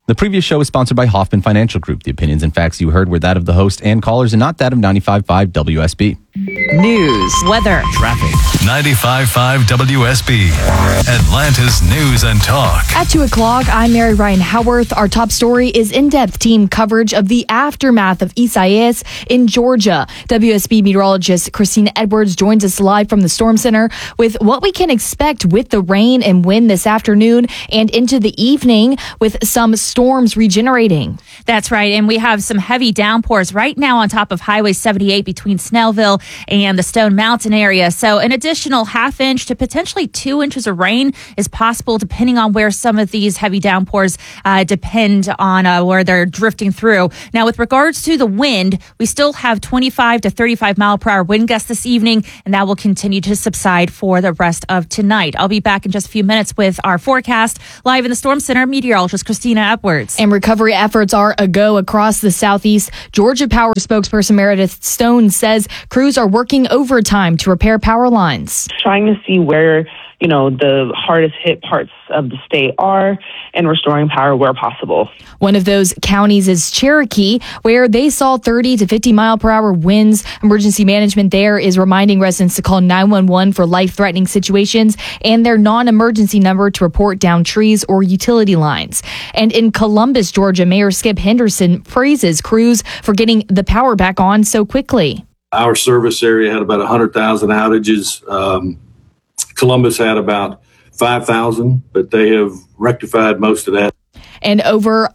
The previous show was sponsored by Hoffman Financial Group. The opinions and facts you heard were that of the host and callers and not that of 95.5 WSB. News, weather, traffic. 95.5 WSB, Atlanta's News and Talk. At 2 o'clock, I'm Mary Ryan Howarth. Our top story is in-depth team coverage of the aftermath of Isaias in Georgia. WSB meteorologist Christina Edwards joins us live from the Storm Center with what we can expect with the rain and wind this afternoon and into the evening with some storms regenerating. That's right, and we have some heavy downpours right now on top of Highway 78 between Snellville and the Stone Mountain area. So an additional half inch to potentially 2 inches of rain is possible depending on where some of these heavy downpours depend on where they're drifting through. Now, with regards to the wind, we still have 25 to 35 mile per hour wind gusts this evening, and that will continue to subside for the rest of tonight. I'll be back in just a few minutes with our forecast live in the Storm Center. Meteorologist Christina Edwards. And recovery efforts are a go across the southeast. Georgia Power spokesperson Meredith Stone says crews are working overtime to repair power lines. Trying to see where, the hardest hit parts of the state are and restoring power where possible. One of those counties is Cherokee, where they saw 30 to 50 mile per hour winds. Emergency management there is reminding residents to call 911 for life-threatening situations and their non-emergency number to report down trees or utility lines. And in Columbus, Georgia, Mayor Skip Henderson praises crews for getting the power back on so quickly. Our service area had about 100,000 outages. Columbus had about 5,000, but they have rectified most of that. And over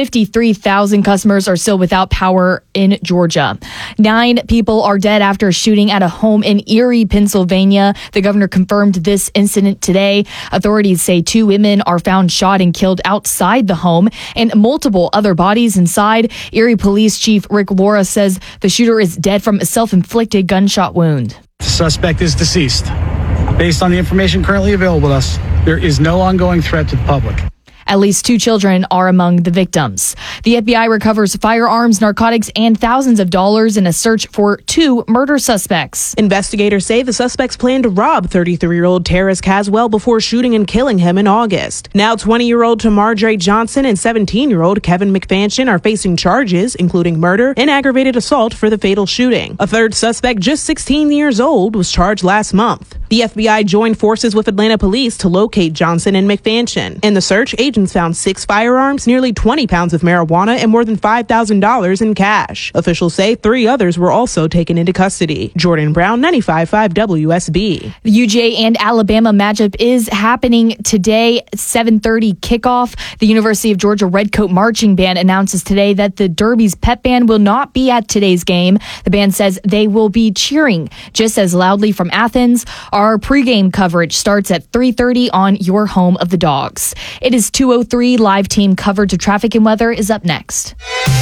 53,000 customers are still without power in Georgia. 9 people are dead after a shooting at a home in Erie, Pennsylvania. The governor confirmed this incident today. Authorities say 2 women are found shot and killed outside the home and multiple other bodies inside. Erie Police Chief Rick Laura says the shooter is dead from a self-inflicted gunshot wound. The suspect is deceased. Based on the information currently available to us, there is no ongoing threat to the public. At least 2 children are among the victims. The FBI recovers firearms, narcotics, and thousands of dollars in a search for 2 murder suspects. Investigators say the suspects planned to rob 33-year-old Terrace Caswell before shooting and killing him in August. Now 20-year-old Tamar Dre Johnson and 17-year-old Kevin McFansion are facing charges, including murder and aggravated assault for the fatal shooting. A third suspect, just 16 years old, was charged last month. The FBI joined forces with Atlanta police to locate Johnson and McFansion. In the search, agents found 6 firearms, nearly 20 pounds of marijuana, and more than $5,000 in cash. Officials say 3 others were also taken into custody. Jordan Brown, 95.5 WSB. The UGA and Alabama matchup is happening today, 7:30 kickoff. The University of Georgia Redcoat Marching Band announces today that the Derby's pep band will not be at today's game. The band says they will be cheering just as loudly from Athens. Our pregame coverage starts at 3:30 on your home of the Dogs. It is 2:03. Live team coverage of traffic and weather is up next.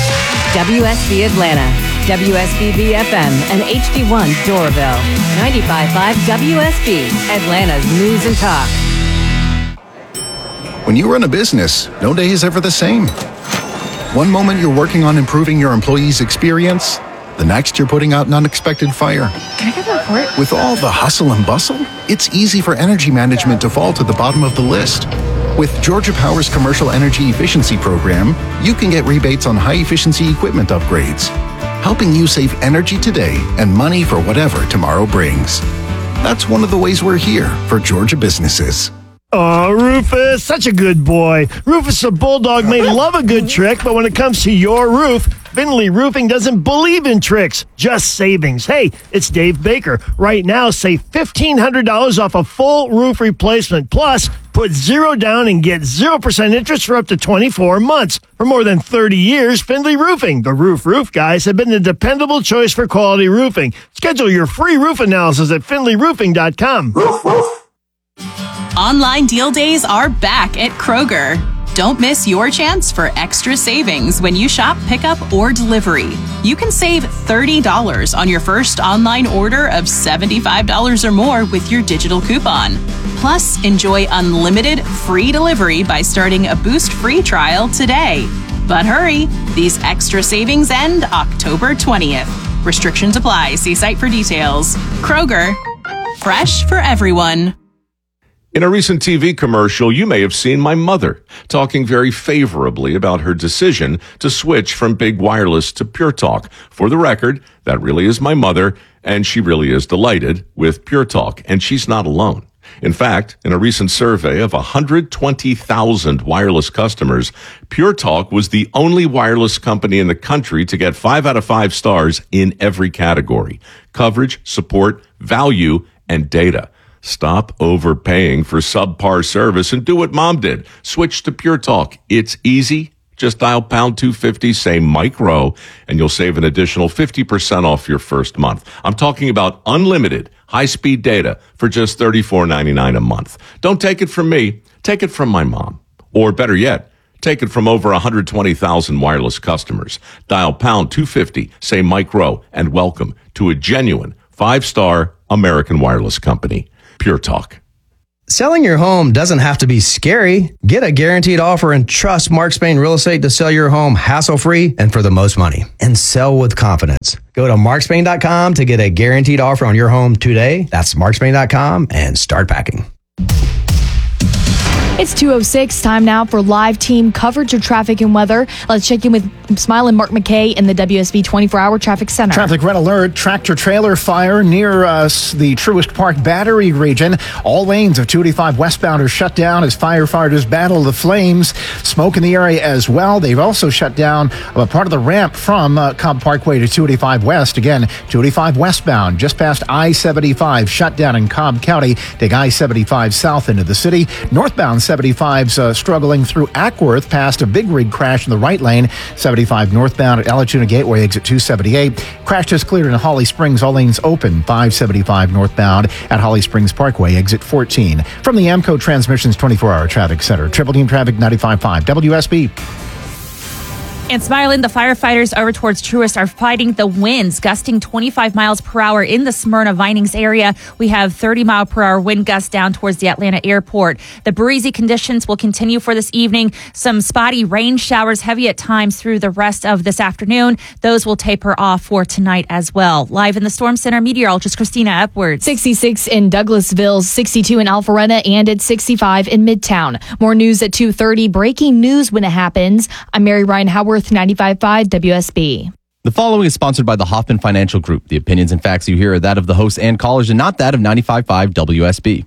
WSB Atlanta, WSB FM, and HD1 Doraville. 95.5 WSB, Atlanta's News and Talk. When you run a business, no day is ever the same. One moment you're working on improving your employees' experience, the next you're putting out an unexpected fire. Can I get the report? With all the hustle and bustle, it's easy for energy management to fall to the bottom of the list. With Georgia Power's Commercial Energy Efficiency Program, you can get rebates on high-efficiency equipment upgrades, helping you save energy today and money for whatever tomorrow brings. That's one of the ways we're here for Georgia businesses. Oh, Rufus, such a good boy. Rufus the Bulldog may love a good trick, but when it comes to your roof, Finley Roofing doesn't believe in tricks, just savings. Hey, it's Dave Baker. Right now, save $1,500 off a full roof replacement. Plus, put 0 down and get 0% interest for up to 24 months. For more than 30 years, Finley Roofing, the roof guys, have been the dependable choice for quality roofing. Schedule your free roof analysis at finleyroofing.com. Online deal days are back at Kroger. Don't miss your chance for extra savings when you shop pickup or delivery. You can save $30 on your first online order of $75 or more with your digital coupon. Plus, enjoy unlimited free delivery by starting a Boost free trial today. But hurry, these extra savings end October 20th. Restrictions apply. See site for details. Kroger, fresh for everyone. In a recent TV commercial, you may have seen my mother talking very favorably about her decision to switch from big wireless to Pure Talk. For the record, that really is my mother, and she really is delighted with Pure Talk, and she's not alone. In fact, in a recent survey of 120,000 wireless customers, Pure Talk was the only wireless company in the country to get 5 out of 5 stars in every category: coverage, support, value, and data. Stop overpaying for subpar service and do what Mom did. Switch to Pure Talk. It's easy. Just dial pound 250, say Mike Rowe, and you'll save an additional 50% off your first month. I'm talking about unlimited high-speed data for just $34.99 a month. Don't take it from me. Take it from my mom. Or better yet, take it from over 120,000 wireless customers. Dial pound 250, say Mike Rowe, and welcome to a genuine 5-star American wireless company. Pure Talk. Selling your home doesn't have to be scary. Get a guaranteed offer and trust Mark Spain Real Estate to sell your home hassle-free and for the most money. And sell with confidence. Go to markspain.com to get a guaranteed offer on your home today. That's markspain.com and start packing. It's 2:06, time now for live team coverage of traffic and weather. Let's check in with Smile and Mark McKay in the WSB 24-hour traffic center. Traffic red alert, tractor-trailer fire near the Truist Park Battery region. All lanes of 285 westbound are shut down as firefighters battle the flames. Smoke in the area as well. They've also shut down a part of the ramp from Cobb Parkway to 285 west. Again, 285 westbound, just past I-75, shut down in Cobb County. Take I-75 south into the city. Northbound 75's struggling through Ackworth past a big rig crash in the right lane. 75 northbound at Alatoona Gateway, exit 278. Crash just cleared in Holly Springs, all lanes open. 575 northbound at Holly Springs Parkway, exit 14. From the AMCO Transmissions 24-hour traffic center, Triple Team Traffic 95.5 WSB. And Smiling, the firefighters over towards Truist are fighting the winds, gusting 25 miles per hour in the Smyrna Vinings area. We have 30-mile-per-hour wind gusts down towards the Atlanta airport. The breezy conditions will continue for this evening. Some spotty rain showers, heavy at times through the rest of this afternoon. Those will taper off for tonight as well. Live in the Storm Center, meteorologist Christina Epwords. 66 in Douglasville, 62 in Alpharetta, and at 65 in Midtown. More news at 2:30. Breaking news when it happens. I'm Mary Ryan Howarth, 95.5 WSB. The following is sponsored by the Hoffman Financial Group. The opinions and facts you hear are that of the hosts and callers and not that of 95.5 WSB.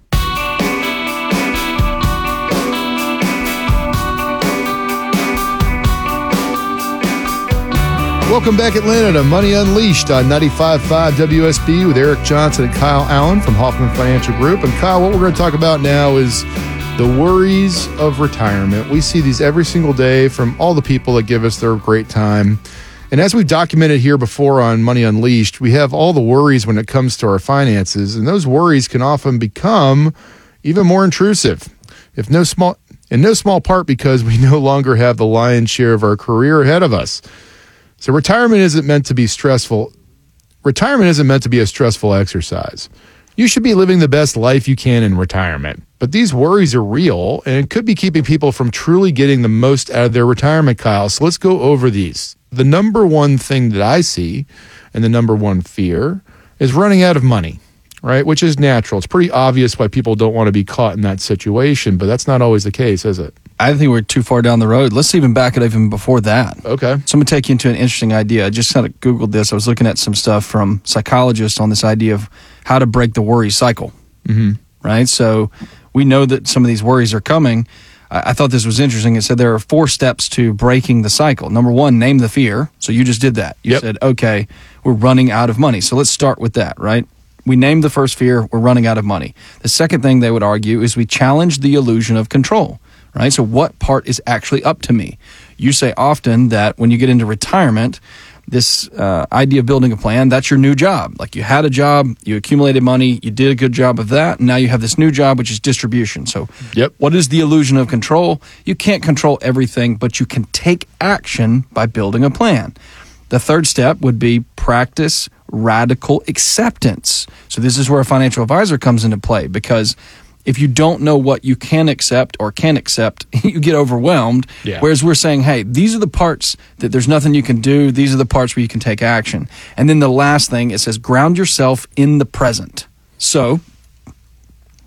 Welcome back, Atlanta, to Money Unleashed on 95.5 WSB with Eric Johnson and Kyle Allen from Hoffman Financial Group. And Kyle, what we're going to talk about now is the worries of retirement. We see these every single day from all the people that give us their great time. And as we've documented here before on Money Unleashed, we have all the worries when it comes to our finances. And those worries can often become even more intrusive, in no small part because we no longer have the lion's share of our career ahead of us. So retirement isn't meant to be stressful. Retirement isn't meant to be a stressful exercise. You should be living the best life you can in retirement. But these worries are real, and it could be keeping people from truly getting the most out of their retirement, Kyle. So let's go over these. The number one thing that I see, and the number one fear, is running out of money, right? Which is natural. It's pretty obvious why people don't want to be caught in that situation, but that's not always the case, is it? I think we're too far down the road. Let's even back it even before that. Okay. So I'm going to take you into an interesting idea. I just kind of Googled this. I was looking at some stuff from psychologists on this idea of how to break the worry cycle, right? So we know that some of these worries are coming. I thought this was interesting. It said there are 4 steps to breaking the cycle. Number 1, name the fear. So you just did that. You said, okay, we're running out of money. So let's start with that, right? We named the first fear, we're running out of money. The second thing they would argue is we challenge the illusion of control, right? So what part is actually up to me? You say often that when you get into retirement, this idea of building a plan, that's your new job. Like you had a job, you accumulated money, you did a good job of that, and now you have this new job, which is distribution. So what is the illusion of control? You can't control everything, but you can take action by building a plan. The third step would be practice radical acceptance. So this is where a financial advisor comes into play, because if you don't know what you can accept or can't accept, you get overwhelmed. Yeah. Whereas we're saying, hey, these are the parts that there's nothing you can do. These are the parts where you can take action. And then the last thing, it says ground yourself in the present. So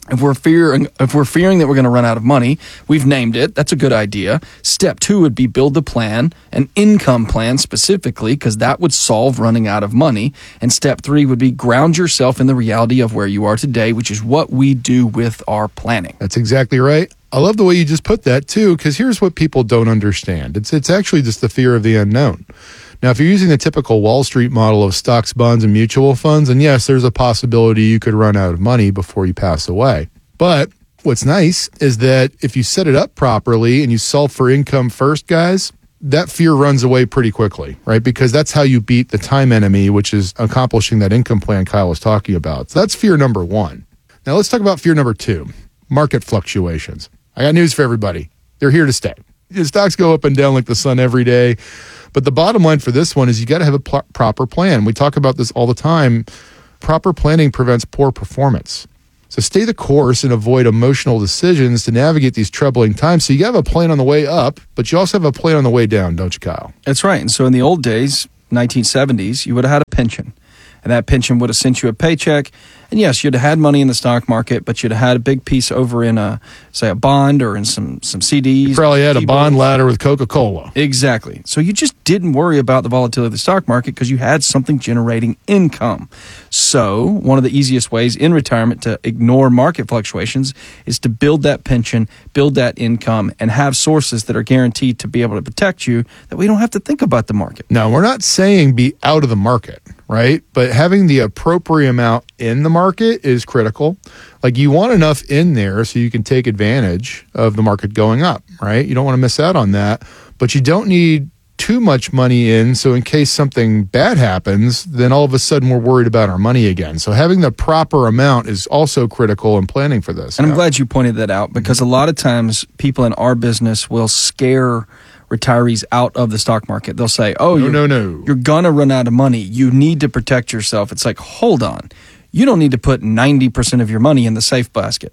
If we're fearing that we're going to run out of money, we've named it. That's a good idea. Step 2 would be build a plan, an income plan specifically, because that would solve running out of money. And step 3 would be ground yourself in the reality of where you are today, which is what we do with our planning. That's exactly right. I love the way you just put that too, because here's what people don't understand. It's actually just the fear of the unknown. Now, if you're using the typical Wall Street model of stocks, bonds, and mutual funds, and yes, there's a possibility you could run out of money before you pass away. But what's nice is that if you set it up properly and you solve for income first, guys, that fear runs away pretty quickly, right? Because that's how you beat the time enemy, which is accomplishing that income plan Kyle was talking about. So that's fear number 1. Now let's talk about fear number 2, market fluctuations. I got news for everybody. They're here to stay. The stocks go up and down like the sun every day. But the bottom line for this one is you got to have a proper plan. We talk about this all the time. Proper planning prevents poor performance. So stay the course and avoid emotional decisions to navigate these troubling times. So you got to have a plan on the way up, but you also have a plan on the way down, don't you, Kyle? That's right. And so in the old days, 1970s, you would have had a pension. And that pension would have sent you a paycheck. And yes, you'd have had money in the stock market, but you'd have had a big piece over in a bond or in some CDs. You probably had a bond ladder with Coca-Cola. Exactly. So you just didn't worry about the volatility of the stock market because you had something generating income. So one of the easiest ways in retirement to ignore market fluctuations is to build that pension, build that income, and have sources that are guaranteed to be able to protect you that we don't have to think about the market. No, we're not saying be out of the market, right? But having the appropriate amount in the market is critical. Like you want enough in there so you can take advantage of the market going up, right? You don't want to miss out on that, but you don't need too much money in, so in case something bad happens, then all of a sudden we're worried about our money again. So having the proper amount is also critical in planning for this. And I'm glad you pointed that out because a lot of times people in our business will scare retirees out of the stock market. They'll say, you're going to run out of money. You need to protect yourself. It's like, hold on. You don't need to put 90% of your money in the safe basket.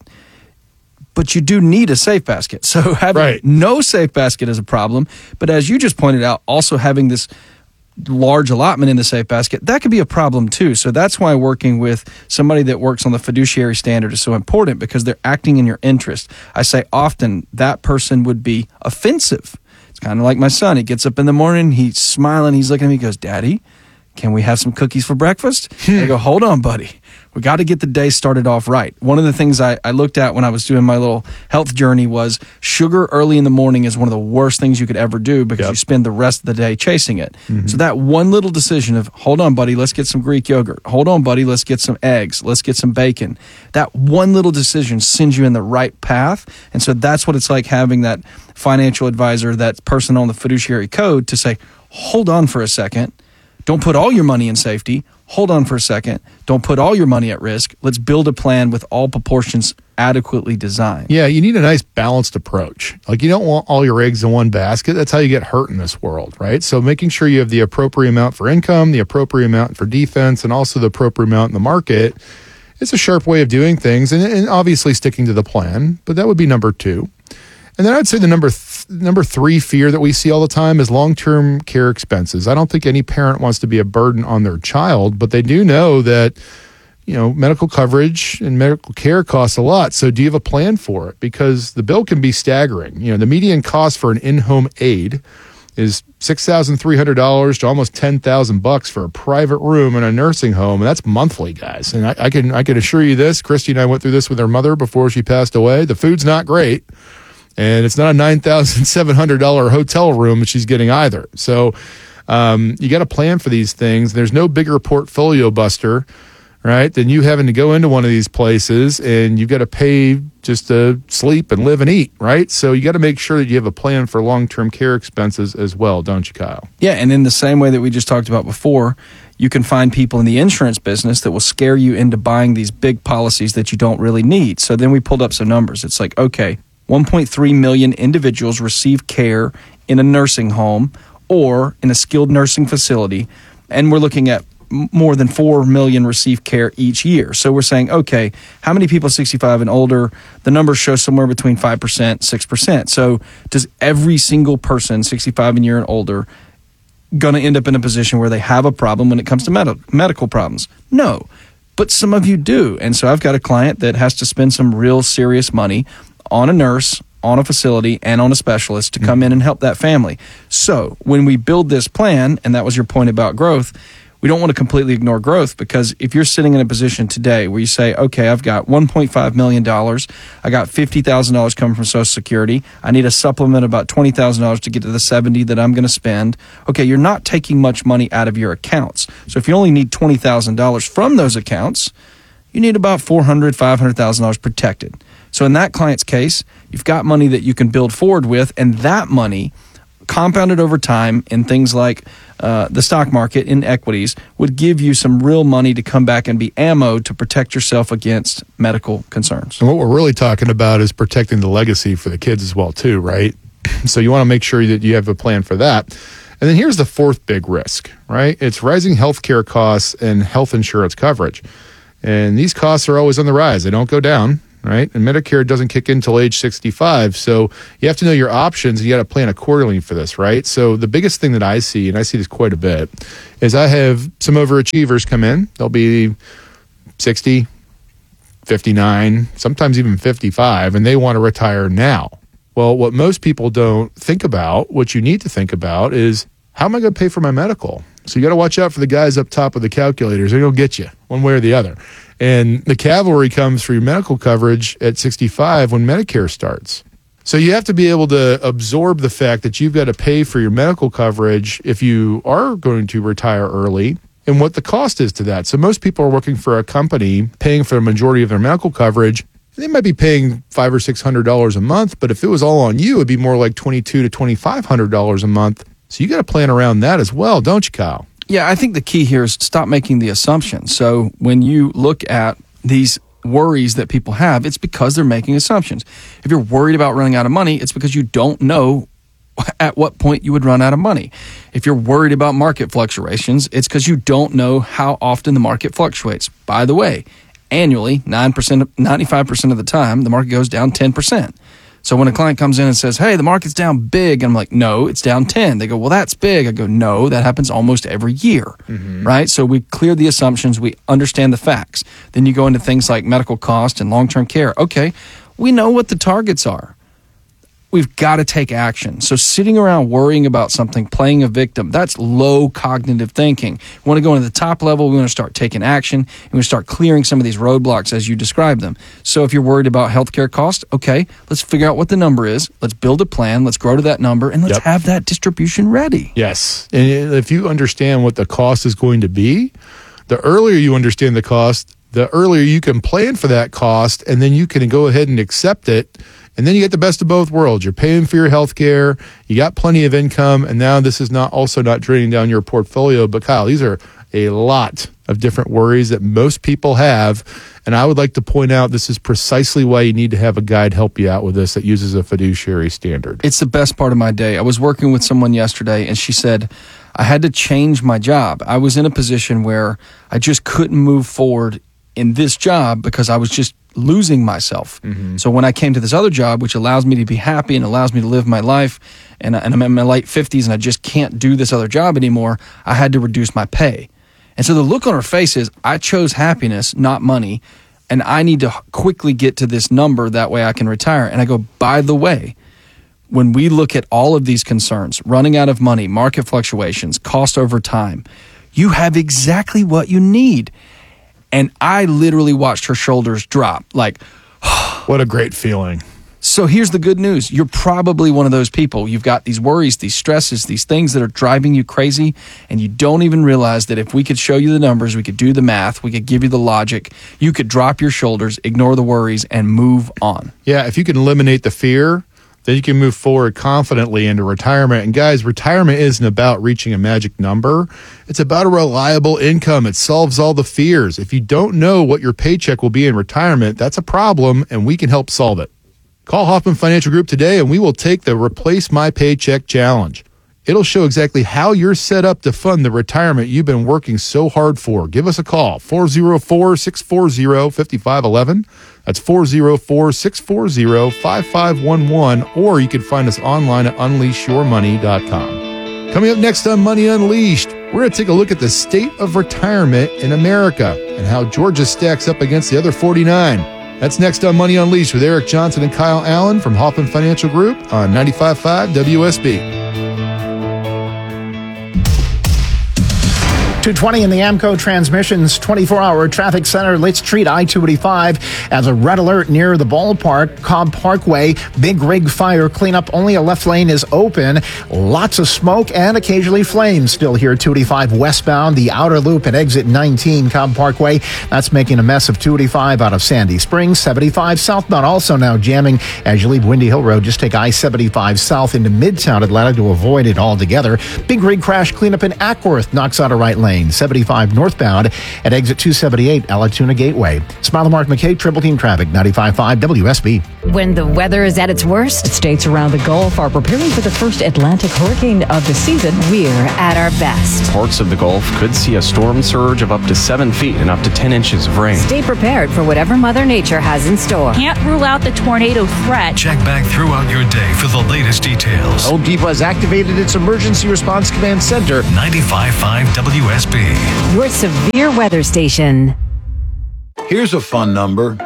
But you do need a safe basket. So having no safe basket is a problem. But as you just pointed out, also having this large allotment in the safe basket, that could be a problem too. So that's why working with somebody that works on the fiduciary standard is so important because they're acting in your interest. I say often that person would be offensive. It's kind of like my son. He gets up in the morning, he's smiling, he's looking at me, he goes, "Daddy, can we have some cookies for breakfast?" I go, "Hold on, buddy. We got to get the day started off right." One of the things I looked at when I was doing my little health journey was sugar early in the morning is one of the worst things you could ever do because you spend the rest of the day chasing it. Mm-hmm. So that one little decision of, hold on, buddy, let's get some Greek yogurt. Hold on, buddy, let's get some eggs. Let's get some bacon. That one little decision sends you in the right path. And so that's what it's like having that financial advisor, that person on the fiduciary code to say, hold on for a second. Don't put all your money in safety. Hold on for a second. Don't put all your money at risk. Let's build a plan with all proportions adequately designed. Yeah, you need a nice balanced approach. Like you don't want all your eggs in one basket. That's how you get hurt in this world, right? So making sure you have the appropriate amount for income, the appropriate amount for defense, and also the appropriate amount in the market. It's a sharp way of doing things and obviously sticking to the plan, but that would be number 2. And then I'd say the number 3 fear that we see all the time is long-term care expenses. I don't think any parent wants to be a burden on their child, but they do know that, medical coverage and medical care costs a lot. So do you have a plan for it? Because the bill can be staggering. The median cost for an in-home aid is $6,300 to almost $10,000 for a private room in a nursing home. And that's monthly, guys. And I can assure you this. Christy and I went through this with her mother before she passed away. The food's not great. And it's not a $9,700 hotel room that she's getting either. So you got to plan for these things. There's no bigger portfolio buster, right, than you having to go into one of these places and you've got to pay just to sleep and live and eat, right? So you got to make sure that you have a plan for long-term care expenses as well, don't you, Kyle? Yeah, and in the same way that we just talked about before, you can find people in the insurance business that will scare you into buying these big policies that you don't really need. So then we pulled up some numbers. It's like, okay, 1.3 million individuals receive care in a nursing home or in a skilled nursing facility, and we're looking at more than 4 million receive care each year. So we're saying, okay, how many people 65 and older? The numbers show somewhere between 5%, 6%. So does every single person 65 and year and older going to end up in a position where they have a problem when it comes to medical problems? No. but some of you do. And so I've got a client that has to spend some real serious money on a nurse, on a facility, and on a specialist to come in and help that family. So when we build this plan, and that was your point about growth, we don't want to completely ignore growth, because if you're sitting in a position today where you say, okay, I've got $1.5 million, I got $50,000 coming from Social Security, I need a supplement about $20,000 to get to the $70,000 that I'm going to spend. Okay, you're not taking much money out of your accounts. So if you only need $20,000 from those accounts, you need about $400,000, $500,000 protected. So in that client's case, you've got money that you can build forward with, and that money compounded over time in things like the stock market, in equities, would give you some real money to come back and be ammo to protect yourself against medical concerns. And what we're really talking about is protecting the legacy for the kids as well, too, right? So you want to make sure that you have a plan for that. And then here's the fourth big risk, right? It's rising healthcare costs and health insurance coverage. And these costs are always on the rise. They don't go down, right? And Medicare doesn't kick in until age 65. So you have to know your options, and you got to plan accordingly for this, right? So the biggest thing that I see, and I see this quite a bit, is I have some overachievers come in. They'll be 60, 59, sometimes even 55, and they want to retire now. Well, what most people don't think about, what you need to think about, is how am I going to pay for my medical? So you got to watch out for the guys up top of the calculators. They're going to get you one way or the other. And the cavalry comes for your medical coverage at 65 when Medicare starts. So you have to be able to absorb the fact that you've got to pay for your medical coverage if you are going to retire early, and what the cost is to that. So most people are working for a company paying for the majority of their medical coverage. They might be paying $500 or $600 a month, but if it was all on you, it'd be more like $2,200 to $2,500 a month. So you got to plan around that as well, don't you, Kyle? Yeah, I think the key here is stop making the assumptions. So when you look at these worries that people have, it's because they're making assumptions. If you're worried about running out of money, it's because you don't know at what point you would run out of money. If you're worried about market fluctuations, it's because you don't know how often the market fluctuates. By the way, annually, 95% of the time, the market goes down 10%. So when a client comes in and says, hey, the market's down big, I'm like, no, it's down 10. They go, well, that's big. I go, no, that happens almost every year, right? So we clear the assumptions. We understand the facts. Then you go into things like medical cost and long-term care. Okay, we know what the targets are. We've got to take action. So sitting around worrying about something, playing a victim, that's low cognitive thinking. We want to go into the top level. We want to start taking action. And we want to start clearing some of these roadblocks as you describe them. So if you're worried about healthcare costs, okay, let's figure out what the number is. Let's build a plan. Let's grow to that number, and let's have that distribution ready. Yes. And if you understand what the cost is going to be, the earlier you understand the cost, the earlier you can plan for that cost, and then you can go ahead and accept it. And then you get the best of both worlds. You're paying for your health care, you got plenty of income, and now this is not draining down your portfolio. But Kyle, these are a lot of different worries that most people have. And I would like to point out this is precisely why you need to have a guide help you out with this that uses a fiduciary standard. It's the best part of my day. I was working with someone yesterday, and she said, I had to change my job. I was in a position where I just couldn't move forward in this job because I was just losing myself. So when I came to this other job, which allows me to be happy and allows me to live my life, and I'm in my late 50s and I just can't do this other job anymore, I had to reduce my pay. And so the look on her face is, I chose happiness, not money, and I need to quickly get to this number, that way I can retire. And I go, by the way, when we look at all of these concerns, running out of money, market fluctuations, cost over time, you have exactly what you need. And I literally watched her shoulders drop. Like, what a great feeling. So here's the good news. You're probably one of those people. You've got these worries, these stresses, these things that are driving you crazy, and you don't even realize that if we could show you the numbers, we could do the math, we could give you the logic, you could drop your shoulders, ignore the worries, and move on. Yeah, if you can eliminate the fear, then you can move forward confidently into retirement. And guys, retirement isn't about reaching a magic number. It's about a reliable income. It solves all the fears. If you don't know what your paycheck will be in retirement, that's a problem, and we can help solve it. Call Hoffman Financial Group today, and we will take the Replace My Paycheck Challenge. It'll show exactly how you're set up to fund the retirement you've been working so hard for. Give us a call, 404-640-5511. That's 404-640-5511, or you can find us online at unleashyourmoney.com. Coming up next on Money Unleashed, we're going to take a look at the state of retirement in America and how Georgia stacks up against the other 49. That's next on Money Unleashed with Eric Johnson and Kyle Allen from Hoffman Financial Group on 95.5 WSB. 220 in the AMCO Transmissions 24-hour traffic center. Let's treat I-285 as a red alert near the ballpark, Cobb Parkway. Big rig fire cleanup. Only a left lane is open. Lots of smoke and occasionally flames still here. 285 westbound, the outer loop at exit 19, Cobb Parkway. That's making a mess of 285 out of Sandy Springs. 75 southbound also now jamming as you leave Windy Hill Road. Just take I-75 south into Midtown Atlanta to avoid it altogether. Big rig crash cleanup in Ackworth knocks out a right lane. 75 northbound at exit 278 Alatoona Gateway. Smile Mark McKay, Triple Team Traffic, 95.5 WSB. When the weather is at its worst, states around the Gulf are preparing for the first Atlantic hurricane of the season. We're at our best. Parts of the Gulf could see a storm surge of up to 7 feet and up to 10 inches of rain. Stay prepared for whatever Mother Nature has in store. Can't rule out the tornado threat. Check back throughout your day for the latest details. Home Depot has activated its Emergency Response Command Center. 95.5 WSB. Your severe weather station. Here's a fun number.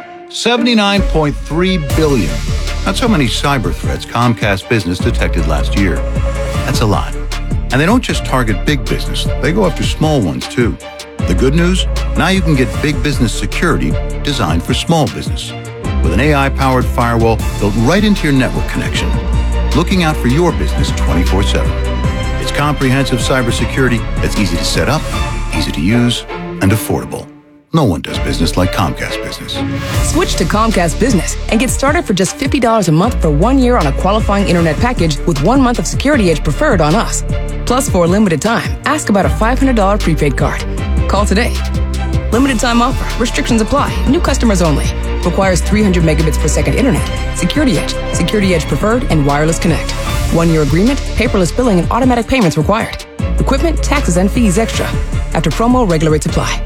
79.3 billion. That's how many cyber threats Comcast Business detected last year. That's a lot. And they don't just target big business. They go after small ones, too. The good news? Now you can get big business security designed for small business. With an AI-powered firewall built right into your network connection. Looking out for your business 24/7. It's comprehensive cybersecurity that's easy to set up, easy to use, and affordable. No one does business like Comcast Business. Switch to Comcast Business and get started for just $50 a month for 1 year on a qualifying internet package with 1 month of Security Edge Preferred on us. Plus, for a limited time, ask about a $500 prepaid card. Call today. Limited time offer. Restrictions apply. New customers only. Requires 300 megabits per second internet. Security Edge, Security Edge Preferred, and Wireless Connect. 1 year agreement, paperless billing, and automatic payments required. Equipment, taxes, and fees extra. After promo, regular rates apply.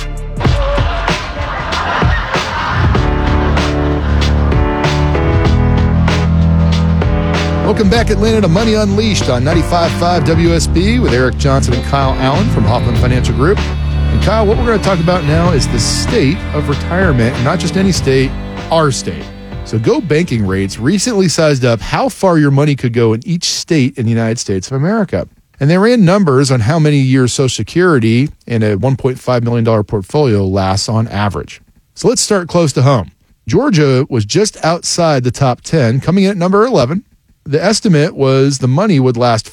Welcome back, Atlanta, to Money Unleashed on 95.5 WSB with Eric Johnson and Kyle Allen from Hoffman Financial Group. And Kyle, what we're going to talk about now is the state of retirement, not just any state, our state. So Go Banking Rates recently sized up how far your money could go in each state in the United States of America. And they ran numbers on how many years Social Security in a $1.5 million portfolio lasts on average. So let's start close to home. Georgia was just outside the top 10, coming in at number 11. The estimate was the money would last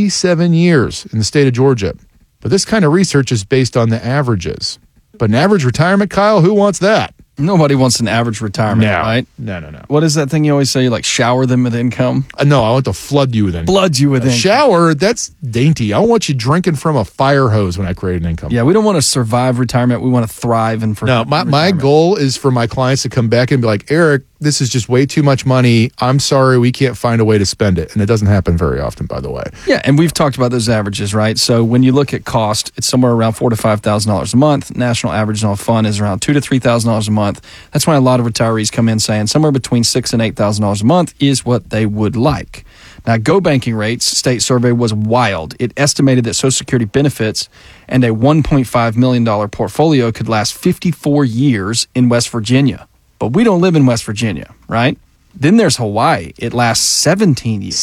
47 years in the state of Georgia. But this kind of research is based on the averages. But an average retirement, Kyle, who wants that? Nobody wants an average retirement, right? No. What is that thing you always say? You like shower them with income? No, I want to flood you with income. Flood you with income. Shower, that's dainty. I don't want you drinking from a fire hose when I create an income. Yeah, we don't want to survive retirement. We want to thrive. And No, my goal is for my clients to come back and be like, Eric, this is just way too much money. I'm sorry, we can't find a way to spend it. And it doesn't happen very often, by the way. Yeah, and we've talked about those averages, right? So when you look at cost, it's somewhere around $4,000 to $5,000 a month. National average on fund is around $2,000 to $3,000 a month. That's why a lot of retirees come in saying somewhere between $6,000 and $8,000 a month is what they would like. Now, Go Banking Rates state survey was wild. It estimated that Social Security benefits and a $1.5 million portfolio could last 54 years in West Virginia. But we don't live in West Virginia, right? Then there's Hawaii. It lasts 17 years.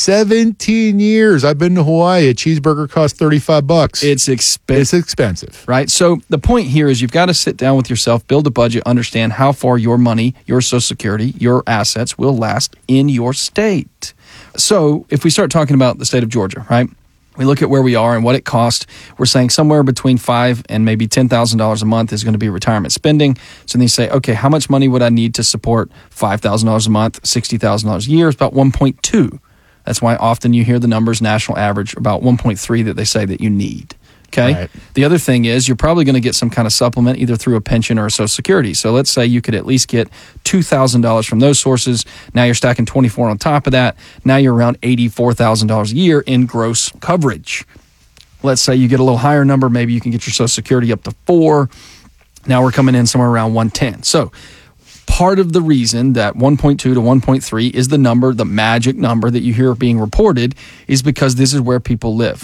17 years. I've been to Hawaii. A cheeseburger costs $35. It's expensive. It's expensive. Right? So the point here is you've got to sit down with yourself, build a budget, understand how far your money, your Social Security, your assets will last in your state. So if we start talking about the state of Georgia, right? We look at where we are and what it costs. We're saying somewhere between $5,000 and maybe $10,000 a month is going to be retirement spending. So then you say, okay, how much money would I need to support $5,000 a month, $60,000 a year? It's about 1.2. That's why often you hear the numbers, national average, about 1.3 that they say that you need. Okay. Right. The other thing is you're probably going to get some kind of supplement either through a pension or a Social Security. So let's say you could at least get $2,000 from those sources. Now you're stacking 24 on top of that. Now you're around $84,000 a year in gross coverage. Let's say you get a little higher number. Maybe you can get your Social Security up to 4. Now we're coming in somewhere around 110. So part of the reason that 1.2 to 1.3 is the number, the magic number that you hear being reported, is because this is where people live.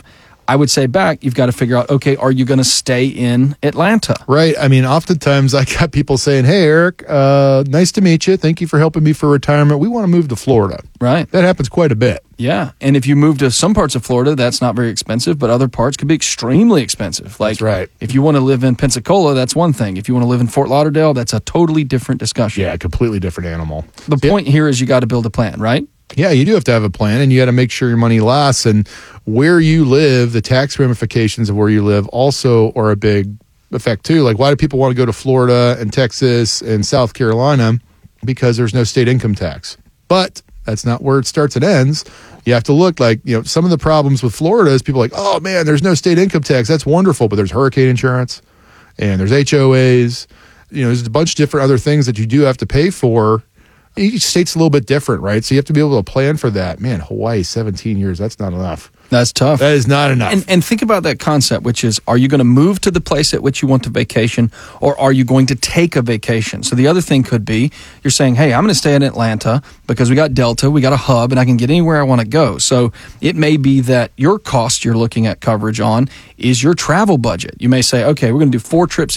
I would say back, you've got to figure out, okay, are you going to stay in Atlanta? Right. I mean, oftentimes I got people saying, hey, Eric, nice to meet you. Thank you for helping me for retirement. We want to move to Florida. Right. That happens quite a bit. Yeah. And if you move to some parts of Florida, that's not very expensive, but other parts could be extremely expensive. Like, that's right. If you want to live in Pensacola, that's one thing. If you want to live in Fort Lauderdale, that's a totally different discussion. Yeah, completely different animal. The point here is you got to build a plan, right? Yeah, you do have to have a plan, and you got to make sure your money lasts. And where you live, the tax ramifications of where you live also are a big effect too. Like, why do people want to go to Florida and Texas and South Carolina? Because there's no state income tax. But that's not where it starts and ends. You have to look like, some of the problems with Florida is people are like, oh man, there's no state income tax. That's wonderful. But there's hurricane insurance and there's HOAs. There's a bunch of different other things that you do have to pay for. Each state's a little bit different, right? So you have to be able to plan for that. Man, Hawaii, 17 years, that's not enough. That's tough. That is not enough. And think about that concept, which is, are you going to move to the place at which you want to vacation, or are you going to take a vacation? So the other thing could be, you're saying, hey, I'm going to stay in Atlanta because we got Delta, we got a hub, and I can get anywhere I want to go. So it may be that your cost you're looking at coverage on is your travel budget. You may say, okay, we're going to do 4 trips